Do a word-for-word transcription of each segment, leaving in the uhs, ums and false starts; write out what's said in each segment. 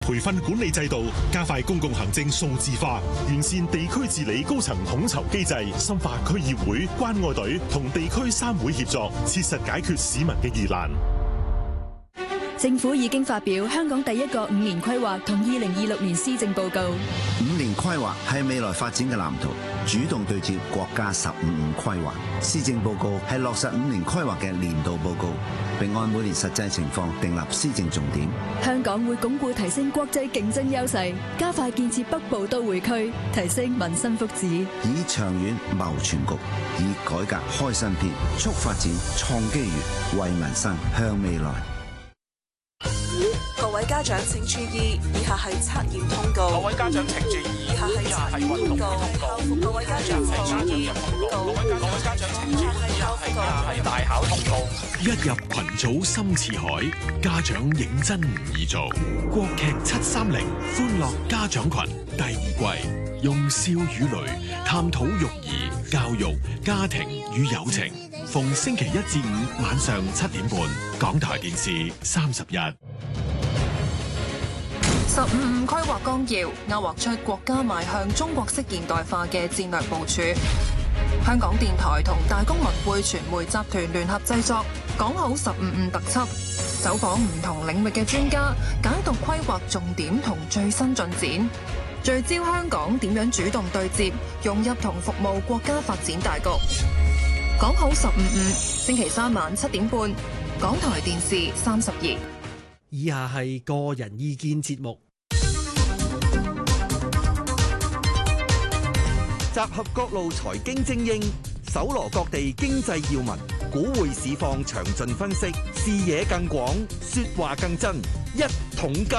培訓管理制度，加快公共行政數字化，完善地區治理高層統籌機制，深化區議會、關愛隊同地區三會協作，切實解決市民嘅疑難。 政府已經發表香港第一個五年規劃同二零二六年施政報告。 五年規劃係未來發展嘅藍圖，主動對接國家十五五規劃。施政報告係落實五年規劃嘅年度報告，並按每年實際情況訂立施政重點。 香港會鞏固提升國際競爭優勢，加快建設北部都會區，提升民生福祉， 以長遠謀全局，以改革開新篇，促發展創機遇，為民生向未來。 各位家長請注意，以下係測驗通告。各位家長請注意，以下係測驗通告。各位家長請注意，各位家長請注意，以下係大考通告。 一入群組深似海，家長認真唔易做。國劇七三零歡樂家長群第二季，用笑與淚探討育兒、教育、家庭與友情。逢星期一至五晚上七點半，港台電視三十一。 十五五規劃綱要勾畫出國家邁向中國式現代化嘅戰略部署。香港電台同大公文匯傳媒集團聯合製作《講好十五五》特輯，走訪唔同領域嘅專家，解讀規劃重點同最新進展，聚焦香港點樣主動對接、融入同服務國家發展大局。講好十五五，星期三晚七點半，港台電視三十二。 以下係個人意見節目， 集合各路財經精英，搜羅各地經濟要聞，股匯市況詳盡分析，視野更廣，說話更真，一桶金。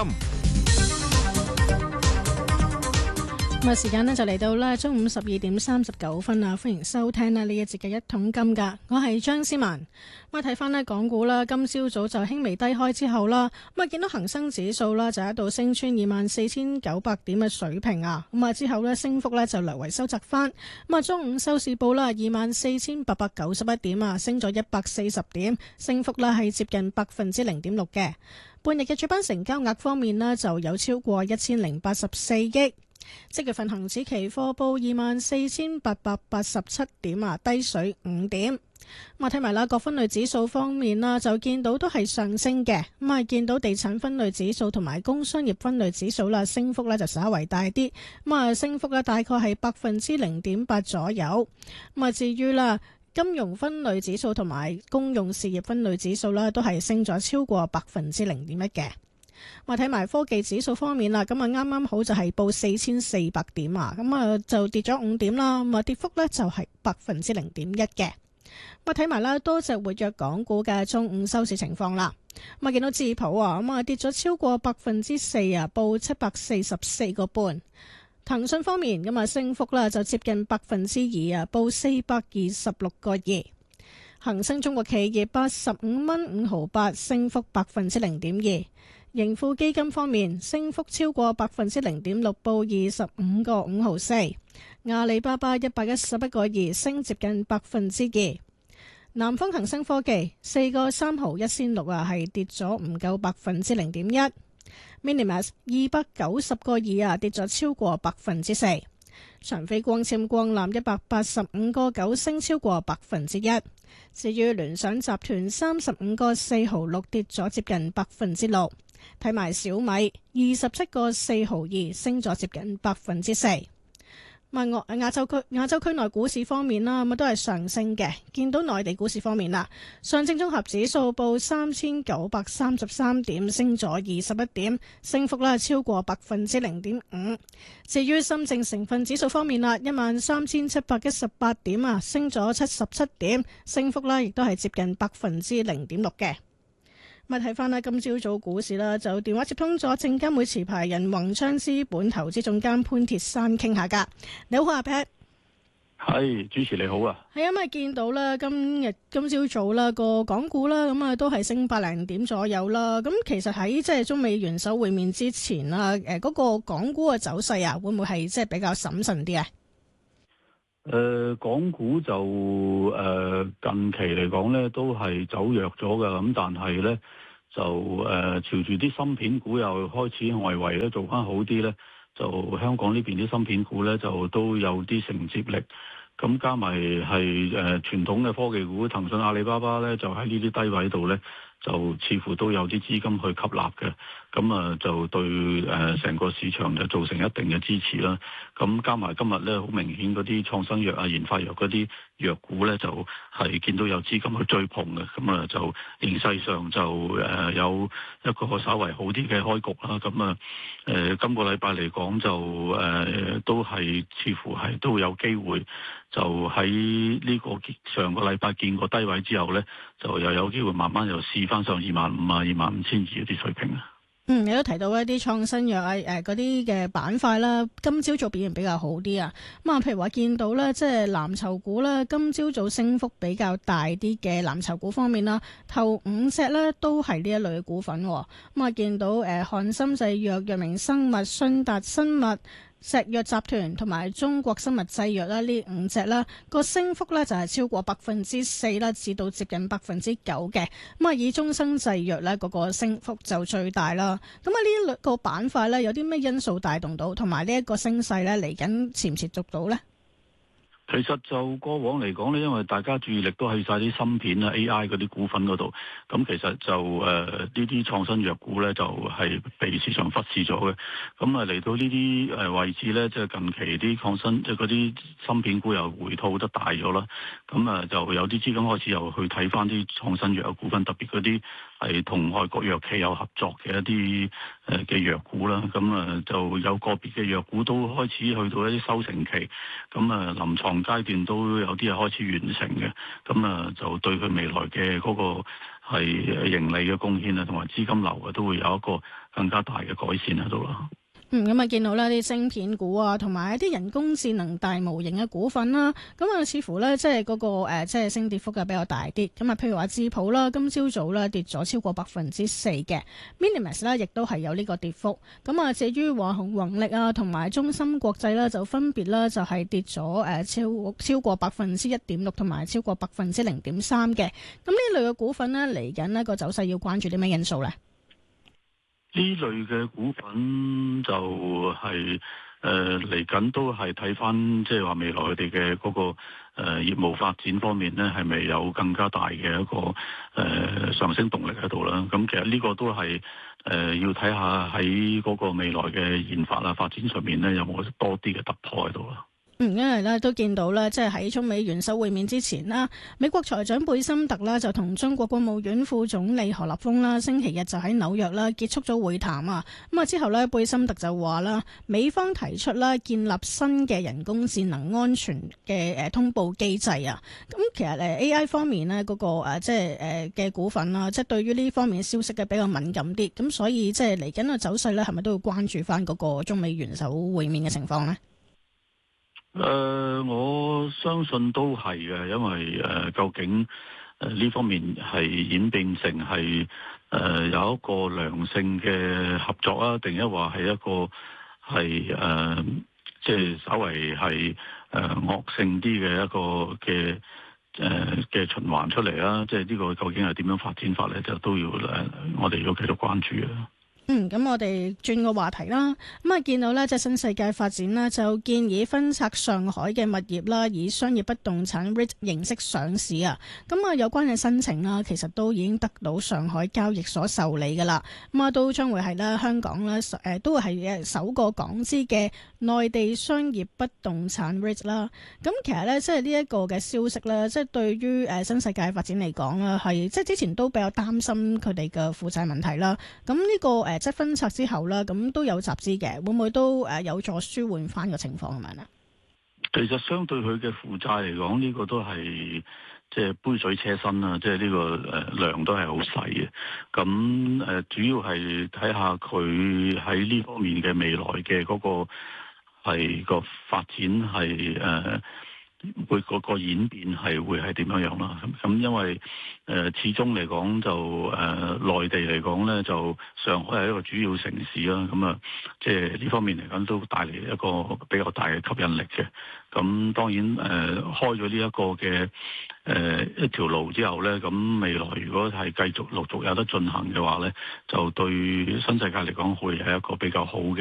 咁啊，時間呢就嚟到啦，中午十二點三十九分啊！歡迎收聽呢呢一節嘅一桶金噶，我係張思文。咁啊，睇翻呢港股啦，今朝早就輕微低開之後啦，咁啊見到恒生指數啦就喺度升穿二萬四千九百點嘅水平啊，咁啊之後呢升幅呢就略為收窄翻。咁啊中午收市報啦二萬四千八百九十一點啊，升咗一百四十點，升幅呢係接近百分之零點六嘅。半日嘅主板成交額方面呢，就有超過一千零八十四億。即月份恒指期貨報二萬四千八百八十七點啊，低水五點。咁啊睇埋啦，各分類指數方面啦，就見到都係上升嘅。咁啊見到地產分類指數同埋工商業分類指數啦，升幅咧就稍為大啲。咁啊升幅咧大概係百分之零點八左右。咁啊至於啦，金融分類指數同埋公用事業分類指數啦，都係升咗超過百分之零點一嘅。我睇埋科技指數方面啦，咁啊啱啱好就係報四千四百點啊，咁啊就跌咗五點啦，咁啊跌幅呢就係百分之零點一嘅。我睇埋啦多隻活躍港股嘅中午收市情況啦，咁啊見到智普啊，咁啊跌咗超過百分之四啊，報七百四十四個半。騰訊方面咁啊升幅啦就接近百分之二啊，報四百二十六個二。恒生中國企業八十五蚊五毫八，升幅百分之零點二。盈富基金方面，升幅超過百分之零點六，報二十五個五毫四。阿里巴巴一百一十一個二，升接近百分之二。南方恒生科技四個三毫一仙六啊，係跌咗唔夠百分之零點一。Minimas 二百九十個二啊，跌咗超過百分之四。長飛光纖光纜一百八十五個九，升超過百分之一。至於聯想集團三十五個四毫六，跌咗接近百分之六。睇埋小米二十七個四毫二，升咗接近百分之四。亞亞洲區亞洲區內股市方面啦，咁都係上升嘅。見到內地股市方面啦，上證綜合指數報三千九百三十三點，升咗二十一點，升幅啦超過百分之零點五。至於深證成分指數方面啦，一萬三千七百一十八點啊，升咗七十七點，升幅啦亦都係接近百分之零點六嘅。咁啊，睇翻啦，今朝早股市啦，就電話接通咗證監會持牌人宏昌資本投資總監潘鐵珊傾下噶。你好，阿 Pat。 係，主持你好啊。 係啊，咁啊見到啦，今日今朝早啦個港股啦，咁啊都係升百零點左右啦。咁其實喺即係中美元首會面之前啦，誒嗰個港股嘅走勢啊，會唔會係即係比較審慎啲啊？ 誒、呃，港股就誒、呃、近期嚟講咧，都係走弱咗㗎。咁但係咧， 就誒、呃、朝住啲芯片股又開始外圍咧做翻好啲咧，就香港呢邊啲芯片股咧就都有啲承接力。咁加埋係誒傳統嘅科技股，騰訊、阿里巴巴咧就喺呢啲低位度咧，就似乎都有啲資金去吸納嘅。咁啊就對誒成個市場就造成一定嘅支持啦。咁加埋今日咧好明顯嗰啲創新藥啊、研發藥嗰啲藥股咧，就係見到有資金去追捧嘅。咁啊就形勢上就誒有一個稍為好啲嘅開局啦。咁啊誒今個禮拜嚟講就誒都係似乎係都有機會。就喺呢個上個禮拜見過低位之後呢，就又有機會慢慢又試翻上二萬五啊、二萬五千二嗰啲水平啊。 嗯，你都提到一啲創新藥啊、誒嗰啲嘅板塊啦，今朝早表現比較好啲啊。咁啊，譬如話見到咧，即係藍籌股啦，今朝早升幅比較大啲嘅藍籌股方面啦，頭五隻咧都係呢一類嘅股份。咁啊，見到誒漢森製藥、藥明生物、信達生物、石藥集團同埋中國生物製藥啦，呢五隻啦個升幅咧就係超過百分之四啦，至到接近百分之九嘅。咁啊，以中生製藥咧嗰個升幅就最大啦。咁啊，呢一個板塊咧有啲咩因素帶動到，同埋呢一個升勢咧嚟緊持唔持續到咧？ 其實就過往嚟講咧，因為大家注意力都喺晒啲芯片啊、A I 嗰啲股份嗰度，咁其實就誒呢啲創新藥股咧就係、是、被市場忽視咗嘅。咁啊嚟到呢啲誒位置咧，即、就、係、是、近期啲創新即係嗰啲芯片股又回吐得大咗啦。咁啊就有啲資金開始又去睇翻啲創新藥嘅股份，特別嗰啲係同外國藥企有合作嘅一啲誒嘅藥股啦。咁啊就有個別嘅藥股都開始去到一啲收成期，咁啊臨床階段都有啲係開始完成嘅，咁啊就對佢未來嘅嗰個係盈利嘅貢獻啊，同埋資金流啊，都會有一個更加大嘅改善喺度啦。 嗯，咁啊見到咧啲晶片股啊，同埋一啲人工智能大模型嘅股份啦，咁啊似乎咧即係嗰個誒即係升跌幅嘅比較大啲。咁啊，譬如話智譜啦，今朝早咧跌咗超過百分之四嘅 Minimax 咧，亦都係有呢個跌幅。咁啊，至於華虹宏力啊，同埋中芯國際咧，就分別咧就係跌咗誒超超過百分之一點六，同埋超過百分之零點三嘅。咁呢類嘅股份咧嚟緊呢個走勢要關注啲咩因素咧？ 呢類嘅股份就係誒嚟緊都係睇翻，即係話未來佢哋嘅嗰個誒、呃、業務發展方面咧，係咪有更加大嘅一個誒、呃、上升動力喺度啦？咁其實呢個都係誒、呃、要睇下喺嗰個未來嘅研發啊發展上面咧，有冇多啲嘅突破喺度啦。 嗯，因為咧都見到咧，即係喺中美元首會面之前啦，美國財長貝森特啦就同中國國務院副總理何立峰啦，星期日就喺紐約啦結束咗會談啊。咁啊之後咧，貝森特就話啦，美方提出啦建立新嘅人工智能安全嘅誒通報機制啊。咁其實誒 A I 方面咧嗰個誒即係誒嘅股份啦，即係對於呢方面消息嘅比較敏感啲，咁所以即係嚟緊嘅走勢咧，係咪都要關注翻嗰個中美元首會面嘅情況呢？ 誒、呃，我相信都係嘅，因為誒、呃，究竟誒呢、呃、方面係演變成係誒、呃、有一個良性嘅合作啊，定一話係一個係誒即係稍為係誒惡性啲嘅一個嘅誒嘅循環出嚟啦。即係呢個究竟係點樣發展法咧，就都要誒、呃、我哋要繼續關注啊。 嗯，咁我哋轉個話題啦。咁啊，見到呢，即係新世界發展啦，就建議分拆上海嘅物業啦，以商業不動產 REIT 形式上市啊。咁啊，有關嘅申請啦，其實都已經得到上海交易所受理噶啦。咁啊，都將會係咧香港咧，誒，都係首個港資嘅內地商業不動產 REIT 啦。咁其實咧，即係呢一個嘅消息咧，即係對於誒新世界發展嚟講啦，係即係之前都比較擔心佢哋嘅負債問題啦。咁呢個誒。即係分拆之後啦，咁都有集資嘅，會唔會都誒有助舒緩翻個情況咁樣咧？ 其實相對佢嘅負債嚟講，呢、這個都係即係杯水車薪啦，即係呢個誒量都係好細嘅。咁誒、呃、主要係睇下佢喺呢方面嘅未來嘅嗰、那個係個發展係誒。呃會個個演變係會係點樣樣啦？咁咁因為誒、呃、始終嚟講就誒、呃、內地嚟講咧，就上海係一個主要城市啦。咁啊， 即係呢方面嚟講都帶嚟一個比較大嘅吸引力嘅。咁當然誒、呃、開咗呢一個嘅誒、呃、一條路之後咧，咁未來如果係繼續陸續有得進行嘅話咧，就對新世界嚟講會係一個比較好嘅